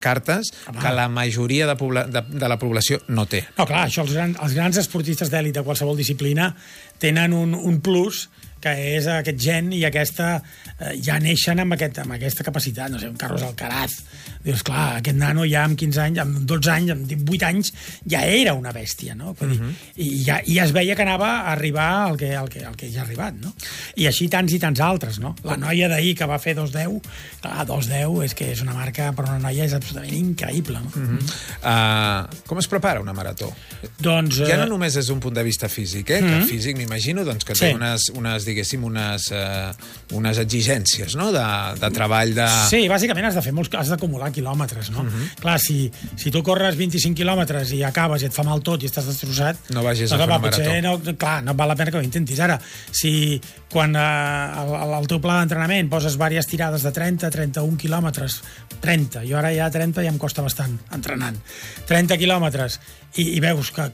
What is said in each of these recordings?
cartes que la majoria de la població no té. No, clar, això els grans esportistes d'èlit de qualsevol disciplina tenen un plus, que és aquest gen i aquesta... ja neixen amb aquesta capacitat. No sé, un Carlos Alcaraz. Dius, clar, aquest nano ja amb 15 anys, amb 12 anys, amb 18 anys, ja era una bèstia, no? I ja es veia que anava a arribar al que ja ha arribat, no? I així tants i tants altres, no? La noia d'ahir que va fer 2:10, clar, 2:10 és que és una marca, per una noia és absolutament increïble, no? Com es prepara una marató? Doncs... Ja no només des d'un punt de vista físic, que el físic, m'imagino, doncs, que té diguéssim, unes exigències, no?, de treball de... Sí, bàsicament has d'acumular quilòmetres, no? Clar, si tu corres 25 quilòmetres i acabes i et fa mal tot i estàs destrossat... No vagis a fer una marató. Clar, no val la pena que ho intentis. Ara, si quan al teu pla d'entrenament poses diverses tirades de 30, 31 quilòmetres, 30, jo ara ja 30 ja em costa bastant entrenant, 30 quilòmetres, i veus que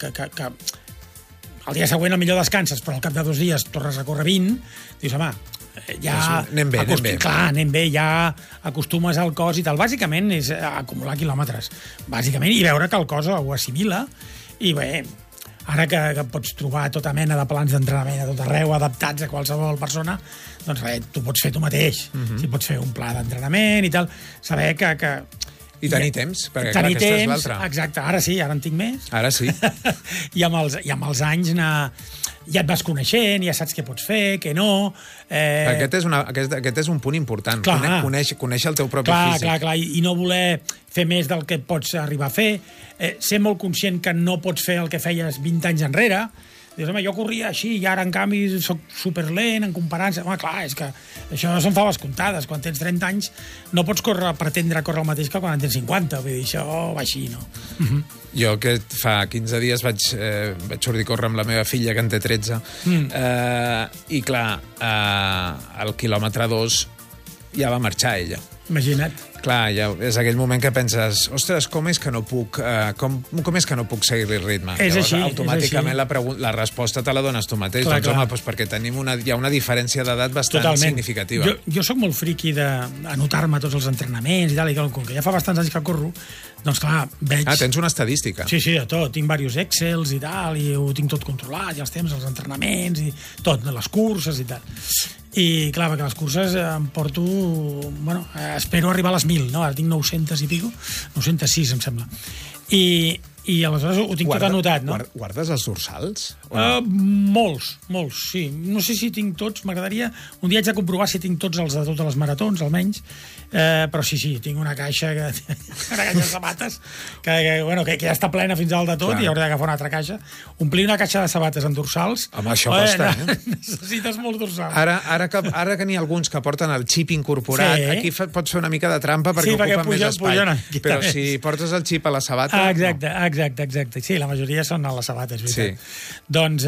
el dia següent millor descanses, però al cap de 2 dies tornes a córrer 20, dius, home, ja... Anem bé. Clar, anem bé, ja acostumes al cos i tal. Bàsicament és acumular quilòmetres, bàsicament, i veure que el cos ho assimila, i bé, ara que pots trobar tota mena de plans d'entrenament a tot arreu, adaptats a qualsevol persona, doncs bé, tu pots fer tu mateix. Si pots fer un pla d'entrenament i tal, saber que I tenir temps, perquè clar, aquesta és l'altra. Exacte, ara sí, ara en tinc més. Ara sí. I amb els anys ja et vas coneixent, ja saps què pots fer, què no... Aquest és un punt important, conèixer el teu propi físic. Clar, i no voler fer més del que pots arribar a fer, ser molt conscient que no pots fer el que feies 20 anys enrere. Dius, home, jo corria així i ara, en canvi, soc superlent en comparança. Home, clar, és que això són faves comptades. Quan tens 30 anys no pots pretendre córrer el mateix que quan en tens 50. Vull dir, això va així, no? Jo, que fa 15 dies vaig sortir a córrer amb la meva filla, que en té 13, i clar, al quilòmetre 2 ja va marxar ella. Imagina't. Clar, ja és aquell moment que penses, ostres, com és que no puc seguir el ritme? Llavors, automàticament la resposta te la dones tu mateix. Doncs, home, perquè tenim hi ha una diferència d'edat bastant significativa. Jo sóc molt friqui d'anotar-me tots els entrenaments i tal, i com que ja fa bastants anys que corro, doncs clar, veig... Tens una estadística. Sí, de tot. Tinc diversos Excels i tal, i ho tinc tot controlat, i els temps, els entrenaments, i tot, les curses i tal. I clar, perquè les curses em porto... Bueno, espero arribar a les 1.000, no? Ara tinc 900 i pico, 906 em sembla. I aleshores ho tinc tot anotat, no? Guardes els dorsals? Molts, sí. No sé si tinc tots, m'agradaria... Un dia haig de comprovar si tinc tots els de totes les maratons, almenys. Però sí, tinc una caixa de sabates que ja està plena fins al de tot. Clar. I hauré d'agafar una altra caixa. Omplir una caixa de sabates amb dorsals... Home, això costa, Necessites molts dorsals. Ara que n'hi ha alguns que porten el xip incorporat, aquí pots fer una mica de trampa perquè ocupen més espai. Però si portes el xip a la sabata... Exacte. Sí, la majoria són a les sabates, veritat. Sí. Doncs,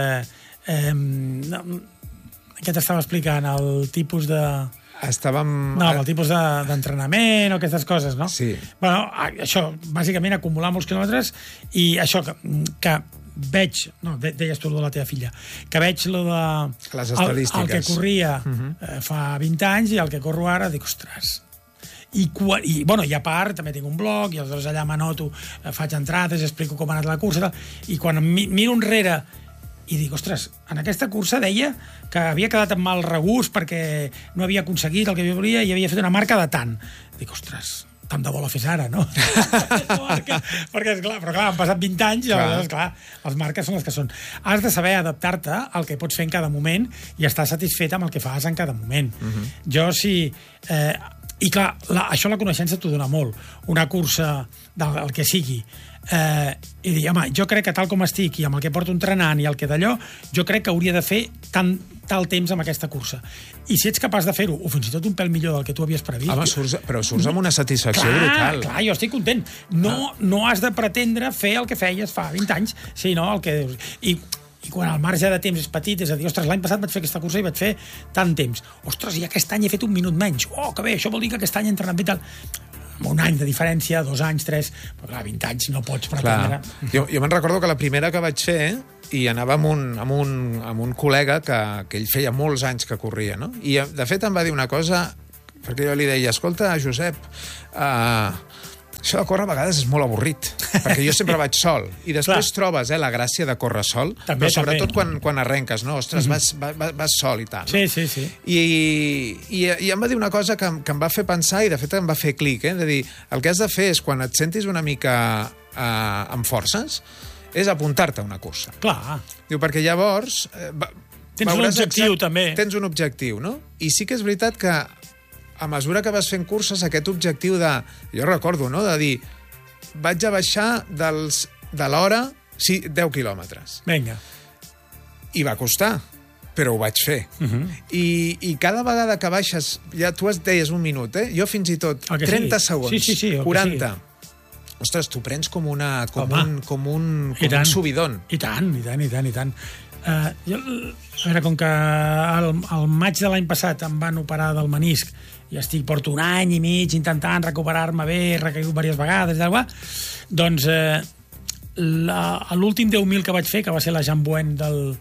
què t'estava explicant? El tipus de... el tipus d'entrenament o aquestes coses, no? Sí. Bueno, això, bàsicament, acumular molts quilòmetres i això que veig... No, deies tu de la teva filla. Que veig lo de... Les estadístiques. El que corria fa 20 anys i el que corro ara, dic, ostres... I a part també tinc un blog i aleshores allà m'anoto, faig entrades, explico com ha anat la cursa i quan miro enrere i dic, ostres, en aquesta cursa deia que havia quedat amb mal regust perquè no havia aconseguit el que jo volia i havia fet una marca de tant. Dic, ostres, tant de bo la fes ara, no? Perquè, clar, han passat 20 anys i aleshores, clar, les marques són les que són. Has de saber adaptar-te al que pots fer en cada moment i estar satisfet amb el que fas en cada moment. Jo, si... I clar, això la coneixença t'ho dona molt. Una cursa del que sigui. I dir, home, jo crec que tal com estic i amb el que porto entrenant i el que d'allò, jo crec que hauria de fer tal temps amb aquesta cursa. I si ets capaç de fer-ho, o fins i tot un pèl millor del que tu havies previst... Home, però surts amb una satisfacció brutal. Clar, jo estic content. No has de pretendre fer el que feies fa 20 anys, sinó el que... I quan el marge de temps és petit, és a dir, ostres, l'any passat vaig fer aquesta cursa i vaig fer tant temps. Ostres, i aquest any he fet 1 minut menys. Oh, que bé, això vol dir que aquest any he entrenat bé tal. Amb 1 any de diferència, 2 anys, 3... Però clar, 20 anys no pots pretendre... Jo me'n recordo que la primera que vaig fer i anava amb un col·lega que ell feia molts anys que corria, no? I de fet em va dir una cosa, perquè jo li deia, escolta, Josep, això de córrer a vegades és molt avorrit, perquè jo sempre vaig sol, i després trobes la gràcia de córrer sol, però sobretot quan arrenques, no? Ostres, vas sol i tal. Sí. I em va dir una cosa que em va fer pensar, i de fet em va fer clic, de dir, el que has de fer és, quan et sentis una mica amb forces, és apuntar-te a una cursa. Clar. Diu, perquè llavors... Tens un objectiu, també. Tens un objectiu, no? I sí que és veritat que a mesura que vas fent curses, aquest objectiu de... Jo recordo, no?, de dir, vaig a baixar de l'hora 10 quilòmetres. Vinga. I va costar, però ho vaig fer. I cada vegada que baixes, ja tu deies un minut, jo fins i tot 30 segons, sí, 40... Ostres, tu prens com un subidon. I tant. Jo, a veure, com que al maig de l'any passat em van operar del menisc i porto un any i mig intentant recuperar-me bé, he recaigut diverses vegades, doncs l'últim 10.000 que vaig fer, que va ser la Jambuent del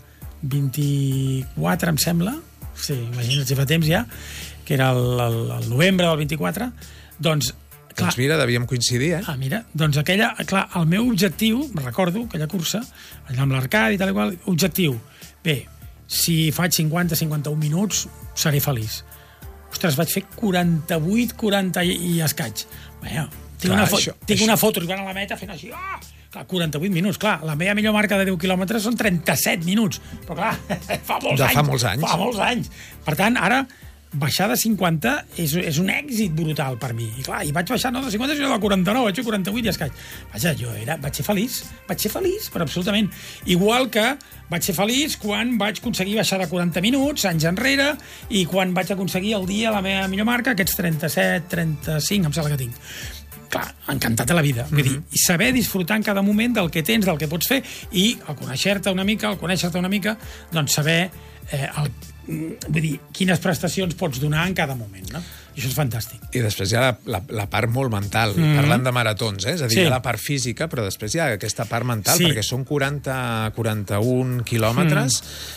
24, em sembla, sí, imagina't si fa temps ja, que era el novembre del 24, doncs doncs mira, devíem coincidir, mira, doncs aquella... Clar, el meu objectiu, recordo, aquella cursa, allà amb l'Arcadi i tal i qual, objectiu, bé, si faig 50-51 minuts, seré feliç. Ostres, vaig fer 40 i escaig. Bé, tinc una foto arribant a la meta fent així, clar, 48 minuts, clar, la meva millor marca de 10 quilòmetres són 37 minuts, però clar, fa molts anys. Per tant, ara... baixar de 50 és un èxit brutal per mi. I clar, i vaig baixar no de 50, sinó de 49, vaig fer 48 i escaig. Vaja, jo vaig ser feliç, però absolutament. Igual que vaig ser feliç quan vaig aconseguir baixar de 40 minuts, anys enrere, i quan vaig aconseguir el dia la meva millor marca, aquests 37, 35, em sembla que tinc. Clar, encantat de la vida. Vull dir, i saber disfrutar en cada moment del que tens, del que pots fer, i al conèixer-te una mica, doncs saber vull dir, quines prestacions pots donar en cada moment, no? I això és fantàstic. I després hi ha la part molt mental, parlant de maratons, és a dir, hi ha la part física, però després hi ha aquesta part mental, perquè són 41 quilòmetres,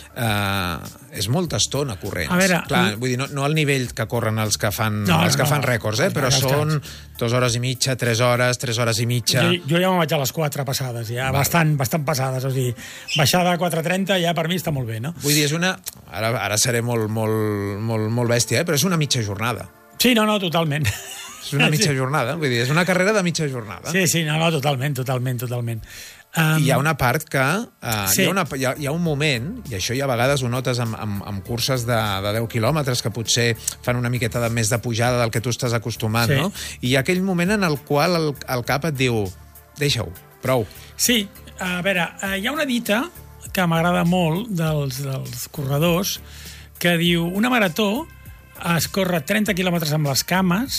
és molta estona corrents. A veure... Clar, vull dir, no al nivell que corren els que fan rècords, però són 2 hores i mitja, 3 hores i mitja... Jo ja me'n vaig a les 4 passades, ja bastant passades, o sigui, baixar de 4:30 ja per mi està molt bé, no? Vull dir, és una... Ara seré molt bèstia, però és una mitja jornada. Sí, no, totalment. És una mitja jornada, vull dir, és una carrera de mitja jornada. Sí, no, totalment. I hi ha una part que... Hi ha un moment, i això ja a vegades ho notes amb curses de 10 quilòmetres, que potser fan una miqueta més de pujada del que tu estàs acostumat, no? I hi ha aquell moment en el qual el cap et diu, deixa-ho, prou. Sí, a veure, hi ha una dita que m'agrada molt dels corredors, que diu, una marató es corre 30 quilòmetres amb les cames,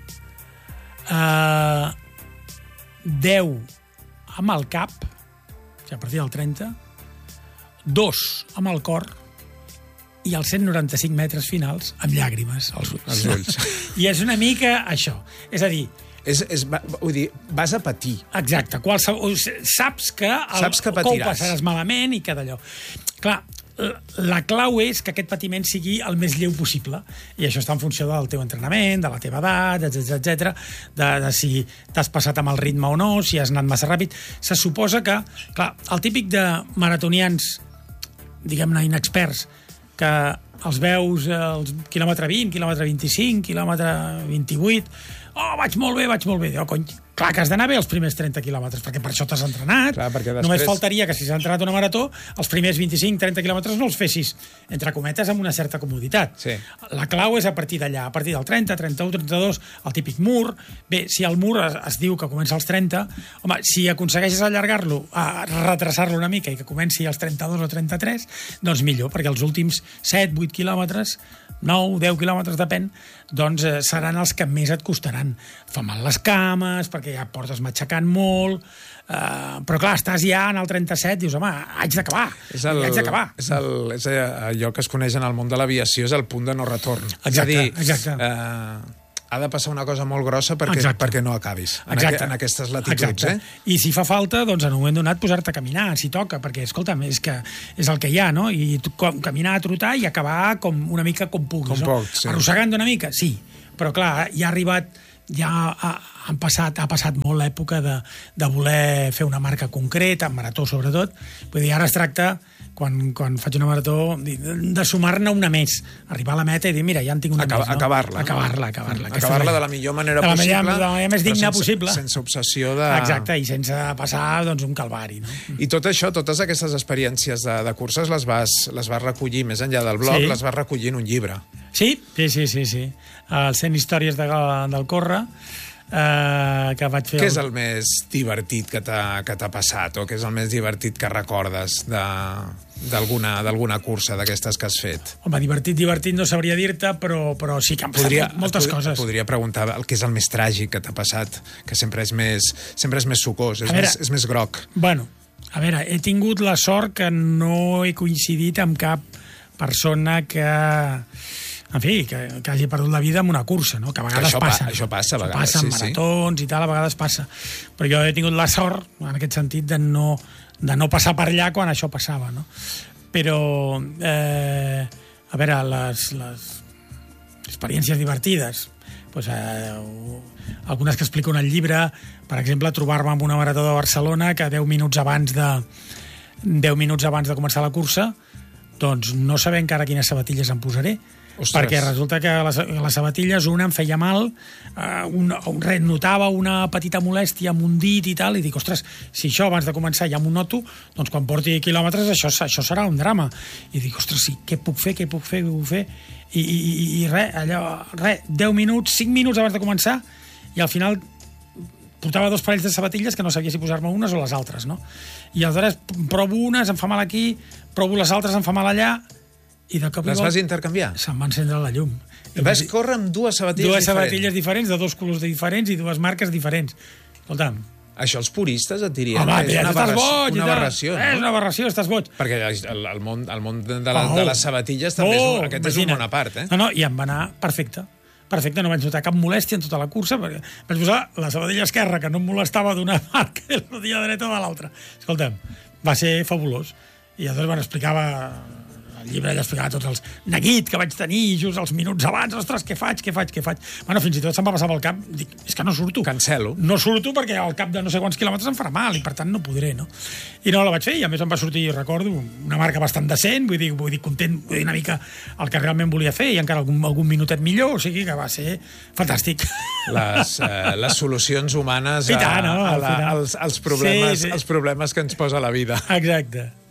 10 amb el cap, o sigui, a partir del 30, 2 amb el cor, i els 195 metres finals amb llàgrimes als ulls. I és una mica això. És a dir, vull dir, vas a patir. Exacte. Saps que ho passaràs malament i que d'allò. Clar, la clau és que aquest patiment sigui el més lleu possible, i això està en funció del teu entrenament, de la teva edat, etc, de si t'has passat amb el ritme o no, si has anat massa ràpid. Se suposa que, clar, el típic de maratonians, diguem-ne, inexperts, que els veus al quilòmetre 20, quilòmetre 25, quilòmetre 28... vaig molt bé. Cony, clar que has d'anar bé els primers 30 quilòmetres, perquè per això t'has entrenat. Clar, després... Només faltaria que si s'ha entrenat una marató, els primers 25-30 quilòmetres no els fessis, entre cometes, amb una certa comoditat. Sí. La clau és a partir d'allà, a partir del 30, 31, 32, el típic mur. Bé, si el mur es diu que comença als 30, home, si aconsegueixes allargar-lo, retrasar-lo una mica i que comenci als 32 o 33, doncs millor, perquè els últims 7, 8 quilòmetres, 9, 10 quilòmetres, depèn, doncs seran els que més et costaran. Fa mal les cames, perquè ja portes matxacant molt, però clar, estàs ja en el 37, dius, home, haig d'acabar. És allò que es coneix en el món de l'aviació, és el punt de no retorn. Exacte. Ha de passar una cosa molt grossa perquè no acabis en aquestes latituds. I si fa falta, doncs en un moment donat posar-te a caminar, si toca, perquè, escolta'm, és el que hi ha, no? I caminar, trotar i acabar una mica com puguis. Com pocs, sí. Arrossegant una mica, sí, però clar, ja ha arribat ja ha passat molt l'època de voler fer una marca concreta, en marató sobretot. Vull dir, ara es tracta, quan faig una marató, de sumar-ne una més, arribar a la meta i dir, mira, ja en tinc una més. Acabar-la. Acabar-la de la millor manera possible. De la manera més digna possible. Sense obsessió de... Exacte, i sense passar un calvari. No? I tot això, totes aquestes experiències de curses les vas recollir, més enllà del blog, les vas recollir en un llibre. Sí. El 100 històries del córrer, que vaig fer... Què és el més divertit que t'ha passat, o què és el més divertit que recordes d'alguna cursa d'aquestes que has fet? Home, divertit no sabria dir-te, però sí que han passat moltes coses. Podria preguntar el que és el més tràgic que t'ha passat, que sempre és més sucós, és més groc. Bueno, a veure, he tingut la sort que no he coincidit amb cap persona que hagi perdut la vida en una cursa, no? Que a vegades passa. Això passa a vegades, passa en maratons i tal, a vegades passa. Però jo he tingut la sort, en aquest sentit, de no passar per allà quan això passava, no? Però, a veure, les experiències divertides, doncs, algunes que explico en el llibre, per exemple, trobar-me en una marató de Barcelona que 10 minuts abans de començar la cursa, doncs no saber encara quines sabatilles em posaré. Ostres. Perquè resulta que les sabatilles una em feia mal, notava una petita molèstia amb un dit i tal, i dic, ostres, si això abans de començar ja m'ho noto, doncs quan porti quilòmetres això serà un drama. I dic, ostres, sí, què puc fer? I res, 10 minuts, 5 minuts abans de començar, i al final portava 2 parells de sabatilles que no sabia si posar-me unes o les altres, no? I aleshores provo unes, em fa mal aquí, provo les altres, em fa mal allà, i de cop les vas intercanviar? Se'm va encendre la llum. Vas córrer amb dues sabatilles diferents, de 2 colors diferents i 2 marques diferents. Escolta'm. Això els puristes et dirien. Home, és una aberració. No? És una aberració, estàs boig. Perquè el món de les sabatilles també aquest és un món a part, eh? No, i em va anar perfecte, no vaig notar cap molèstia en tota la cursa, perquè vaig posar la sabatilla esquerra, que no em molestava d'una marca, i la sabatilla dreta de l'altra. Escolta'm, va ser fabulós. I llavors van explicar el llibre ella explicava tots els neguit que vaig tenir just els minuts abans, ostres, què faig? Bueno, fins i tot se'm va passar pel cap, dic, és que no surto. Cancelo. No surto perquè al cap de no sé quants quilòmetres em farà mal i per tant no podré, no? I no la vaig fer i a més em va sortir, recordo, una marca bastant decent, vull dir content, vull dir una mica el que realment volia fer i encara algun minutet millor, o sigui que va ser fantàstic. Les solucions humanes als problemes que ens posa la vida. Exacte.